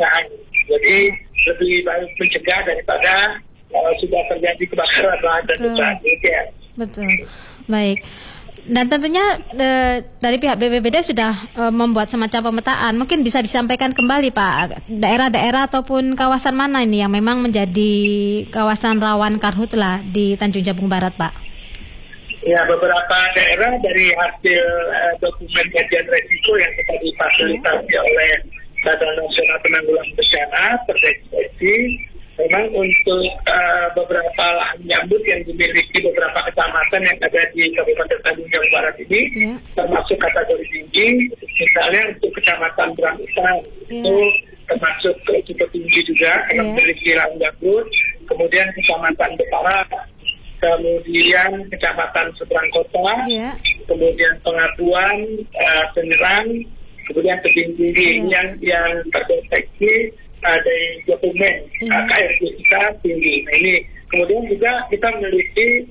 pencegahan. Jadi lebih baik mencegah daripada sudah terjadi kebakaran lahan dan besar. Betul. Baik. Dan tentunya dari pihak BPBD sudah membuat semacam pemetaan. Mungkin bisa disampaikan kembali Pak, daerah-daerah ataupun kawasan mana ini yang memang menjadi kawasan rawan karhutla di Tanjung Jabung Barat, Pak? Ya, beberapa daerah dari hasil dokumen kajian resiko yang kita difasilitasi oleh Badan Nasional Penanggulangan Bencana terinspeksi. Memang untuk beberapa lahan gambut yang dimiliki beberapa kecamatan yang ada di Kabupaten Tanjung Jabung Barat ini, termasuk kategori tinggi, misalnya untuk Kecamatan Brangusan, itu termasuk cukup tinggi juga, karena memiliki lahan gambut. Kemudian Kecamatan Betara, kemudian Kecamatan Seberang Kota, kemudian Pengaduan, Penyerang, kemudian Tebing Tinggi yang terdeteksi dari dokumen KRG kita tinggi. Nah ini kemudian juga kita memiliki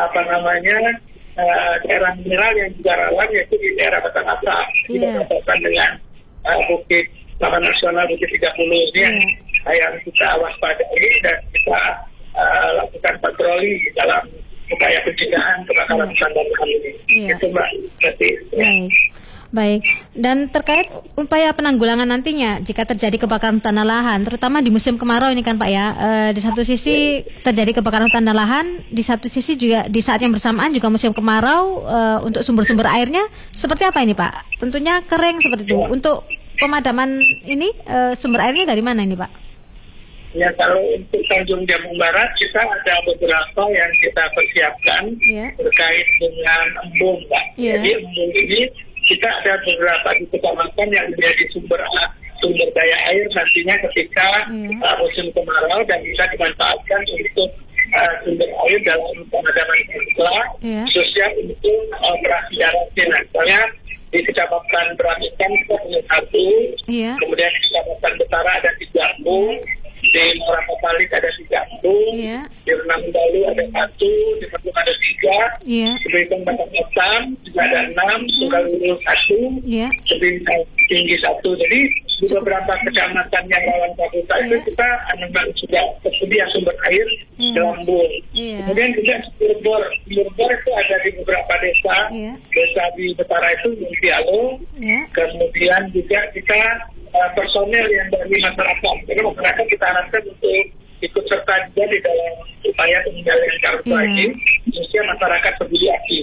daerah mineral yang juga rawan, yaitu di daerah Batang Asap. Kita berkaitan dengan Bukit Taman Nasional Bukit 30 ini yang kita waspadai dan kita lakukan patroli dalam upaya pencegahan kebakaran hutan dan lahan ini. Itu Mbak. Baik, dan terkait upaya penanggulangan nantinya jika terjadi kebakaran hutan dan lahan, terutama di musim kemarau ini kan Pak ya, di satu sisi terjadi kebakaran hutan dan lahan, di satu sisi juga di saat yang bersamaan juga musim kemarau, untuk sumber-sumber airnya seperti apa ini Pak? Tentunya kering seperti itu. Untuk pemadaman ini sumber airnya dari mana ini Pak? Ya, kalau untuk Tanjung Jabung Barat kita ada beberapa yang kita persiapkan terkait dengan embung Pak. Jadi embung ini kita ada beberapa di kecamatan yang menjadi sumber daya air nantinya ketika musim kemarau dan bisa dimanfaatkan untuk sumber air dalam pemadaman karhutla, khususnya untuk operasi daratnya. Misalnya di Kecamatan Brangusan kita punya 1, kemudian di Kecamatan Betara ada 3 embung, di Morapapalik ada 3 embung, di Renang Dalu ada 1, di Metung ada 3, di Belitung Batang Hitam juga ada 6, Sukalulu 1, Tebing Tinggi 1. Jadi di beberapa kecamatan yang rawan karhutla itu kita memang sudah tersedia sumber air dalam embung. Kemudian juga sumber itu ada di beberapa desa. Desa di Betara itu Muntialo. Kemudian juga kita personel yang dari masyarakat. Jadi masyarakat kita harapkan untuk ikut serta juga di dalam upaya pengendalian karhutla ini, khususnya masyarakat peduli aktif.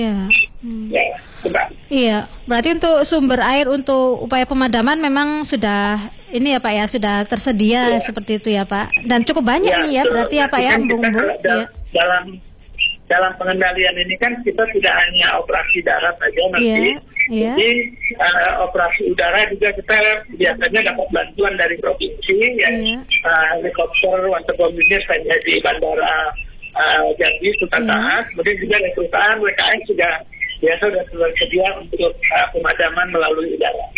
Berarti untuk sumber air untuk upaya pemadaman memang sudah ini ya Pak ya, sudah tersedia seperti itu ya Pak. Dan cukup banyak nih ya, berarti ya Pak ya, embung-embung. Dalam pengendalian ini kan kita tidak hanya operasi darat saja nanti. Jadi operasi udara juga kita biasanya dapat bantuan dari provinsi, helikopter waterbombing hanya di Bandara Jambi, Sultan Taat. Kemudian juga dari perusahaan WKS sudah tersedia untuk pemadaman melalui udara.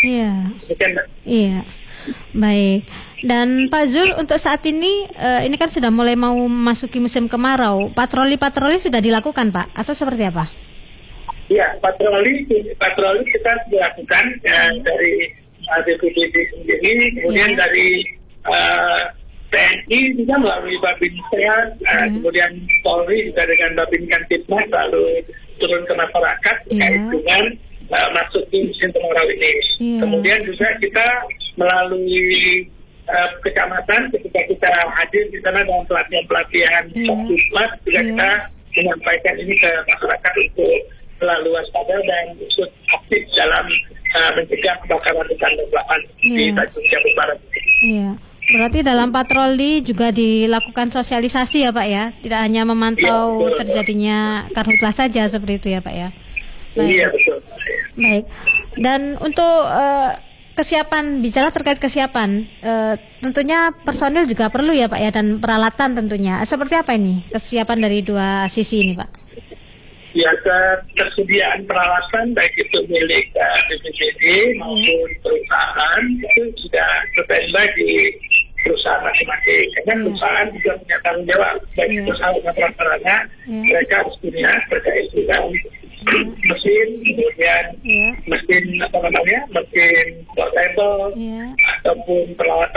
Baik. Dan Pak Zul, untuk saat ini kan sudah mulai mau memasuki musim kemarau. Patroli sudah dilakukan Pak atau seperti apa? Ya, patroli kita sudah lakukan dari BPBD sendiri, kemudian dari TNI juga melalui Babinsa, kemudian Polri juga dengan Babin Kantipmas lalu turun ke masyarakat terkait dengan masuki musim kemarau ini. Kemudian juga kita melalui kecamatan ketika kita hadir di sana dalam pelatihan Kantipmas juga kita menyampaikan ini ke masyarakat untuk selalu waspada dan ikut aktif dalam mencegah kebakaran hutan dan lahan di Tanjung Jabung Barat. Berarti dalam patroli juga dilakukan sosialisasi ya Pak ya, tidak hanya memantau terjadinya karhutla saja seperti itu ya Pak ya. Betul. Baik. Dan untuk kesiapan, bicara terkait kesiapan, tentunya personil juga perlu ya Pak ya, dan peralatan tentunya. Seperti apa ini kesiapan dari dua sisi ini Pak? Ya, ketersediaan peralatan baik itu milik BPBD maupun perusahaan itu sudah standby di perusahaan masing-masing. Karena perusahaan juga punya tanggung jawab, baik perusahaan prasarana, mereka harus punya terkait dengan mesin, kemudian mesin portable ataupun peralatan